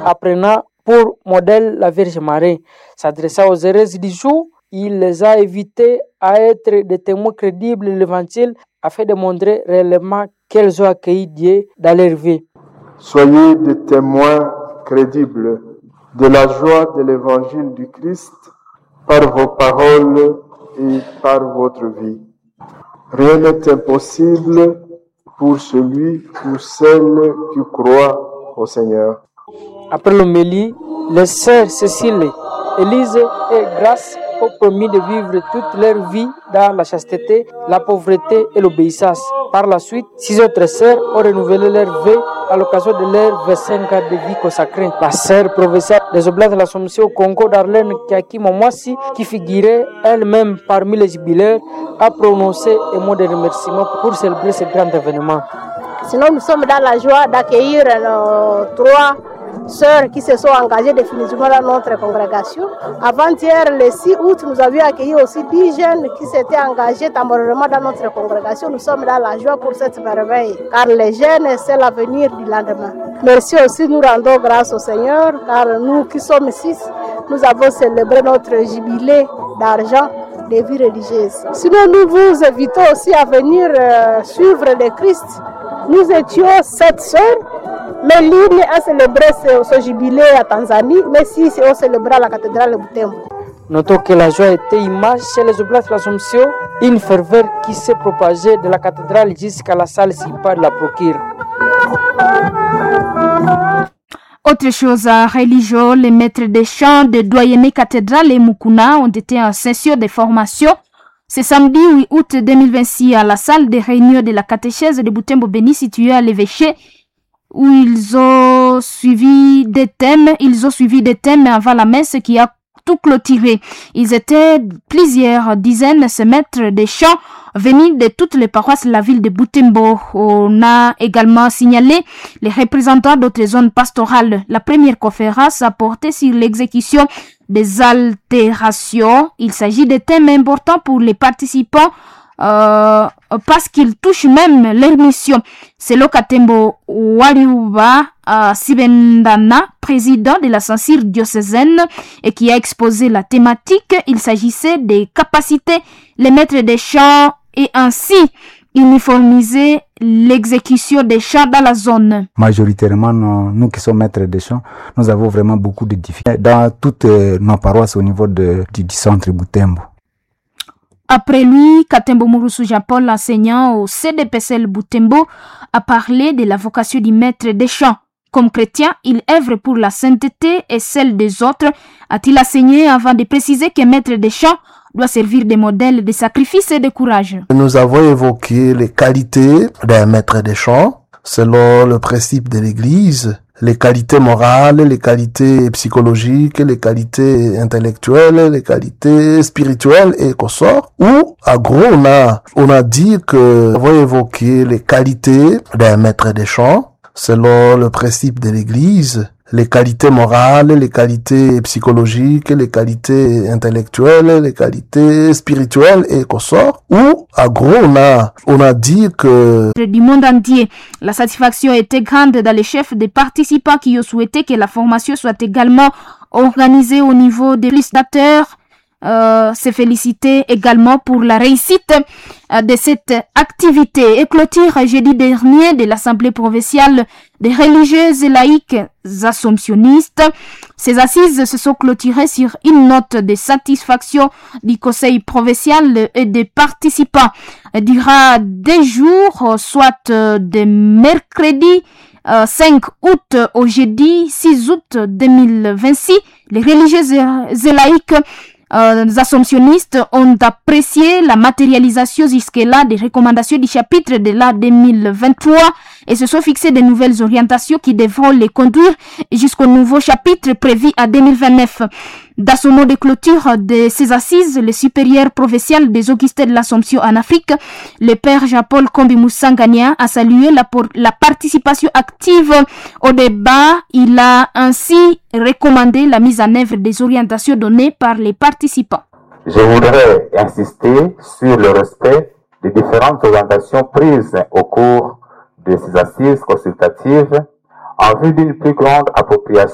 apprenant pour modèle la Vierge Marie. S'adressant aux hérésies du jour, il les a invités à être des témoins crédibles de l'Évangile afin de montrer réellement qu'elles ont accueilli Dieu dans leur vie. Soyez des témoins crédibles de la joie de l'Évangile du Christ par vos paroles et par votre vie. Rien n'est impossible pour celui ou celle qui croit au Seigneur. Après l'homélie, les sœurs Cécile, Élise et Grâce ont promis de vivre toute leur vie dans la chasteté, la pauvreté et l'obéissance. Par la suite, 6 autres sœurs ont renouvelé leur vœu à l'occasion de leur 25 ans de vie consacrée. La sœur provinciale des Oblates de l'Assomption au Congo, Darlene Kiaki Momwasi, qui figurait elle-même parmi les jubilaires, a prononcé un mot de remerciement pour célébrer ce grand événement. Sinon, nous sommes dans la joie d'accueillir nos 3 sœurs qui se sont engagées définitivement dans notre congrégation. Avant-hier, le 6 août, nous avions accueilli aussi 10 jeunes qui s'étaient engagés temporairement dans notre congrégation. Nous sommes dans la joie pour cette merveille, car les jeunes, c'est l'avenir du lendemain. Merci aussi, nous rendons grâce au Seigneur, car nous qui sommes 6, nous avons célébré notre jubilé d'argent des vies religieuses. Sinon, nous vous invitons aussi à venir suivre le Christ. Nous étions 7 sœurs, mais l'une a célébré ce jubilé à Tanzanie, mais 6 ont célébré à la cathédrale de Butembo. Notons que la joie était image chez les Oblates de l'Assomption, une ferveur qui s'est propagée de la cathédrale jusqu'à la salle Sipa de la Procure. Autre chose à religieux, les maîtres des chants de Doyenné Cathédrale et Mukuna ont été en session de formation ce samedi 8 août 2026 à la salle de réunion de la catéchèse de Butembo Béni située à l'évêché, où ils ont suivi des thèmes avant la messe qui a tout clôturé. Ils étaient plusieurs dizaines, ces maîtres des chants venus de toutes les paroisses de la ville de Butembo. On a également signalé les représentants d'autres zones pastorales. La première conférence a porté sur l'exécution des altérations. Il s'agit de thèmes importants pour les participants parce qu'ils touchent même leur mission. C'est Lokatembo Wariuba Sibendana, président de la censure diocésaine, et qui a exposé la thématique. Il s'agissait des capacités, les maîtres des chants, et ainsi uniformiser l'exécution des chants dans la zone. Majoritairement, nous qui sommes maîtres des chants, nous avons vraiment beaucoup de difficultés dans toutes nos paroisses au niveau du centre Butembo. Après lui, Katembo Murusu Jean-Paul, enseignant au CDPCL Butembo, a parlé de la vocation du maître des chants. Comme chrétien, il œuvre pour la sainteté et celle des autres, a-t-il enseigné avant de préciser que maître des chants doit servir de modèle de sacrifice et de courage. Nous avons évoqué les qualités d'un maître des chants selon le principe de l'Église, les qualités morales, les qualités psychologiques, les qualités intellectuelles, les qualités spirituelles et consorts. Ou, à gros, on a dit que nous avons évoqué les qualités d'un maître des chants selon le principe de l'Église, les qualités morales, les qualités psychologiques, les qualités intellectuelles, les qualités spirituelles et consorts. Ou, à gros, on a dit que du monde entier, la satisfaction était grande dans les chefs des participants qui ont souhaité que la formation soit également organisée au niveau des législateurs. Se féliciter également pour la réussite de cette activité. Et clôture jeudi dernier de l'Assemblée provinciale des religieuses et laïques assomptionnistes. Ces assises se sont clôturées sur une note de satisfaction du conseil provincial et des participants. Elle durera 2 jours, soit de mercredi 5 août au jeudi 6 août 2026. Les religieuses et laïques les assomptionnistes ont apprécié la matérialisation jusque-là des recommandations du chapitre de l'an 2023 et se sont fixées de nouvelles orientations qui devront les conduire jusqu'au nouveau chapitre prévu à 2029. Dans son mot de clôture de ces assises, le supérieur provincial des Augustins de l'Assomption en Afrique, le père Jean-Paul Kombi-Moussangania, a salué la participation active au débat. Il a ainsi recommandé la mise en œuvre des orientations données par les participants. Je voudrais insister sur le respect des différentes orientations prises au cours de ces assises consultatives en vue d'une plus grande appropriation